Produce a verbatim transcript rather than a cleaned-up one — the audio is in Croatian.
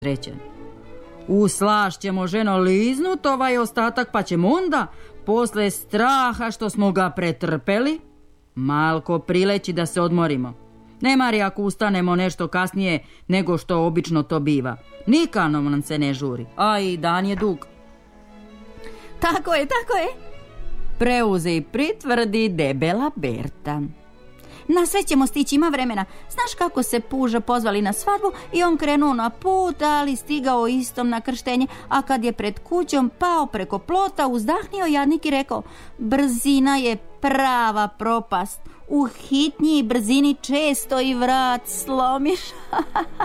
srećan. U slaš ćemo, ženo, liznut ovaj ostatak, pa ćemo onda, posle straha što smo ga pretrpeli, malko prileći da se odmorimo. Ne mari ako ustanemo nešto kasnije nego što obično to biva. Nikano nam se ne žuri, a i dan je dug. Tako je, tako je, preuze i pritvrdi debela Berta. Na sve ćemo stići, ima vremena. Znaš kako se puža pozvali na svadbu i on krenuo na put, ali stigao istom na krštenje, a kad je pred kućom pao preko plota, uzdahnio jadnik i rekao: brzina je prava propast, u hitnji brzini često i vrat slomiš.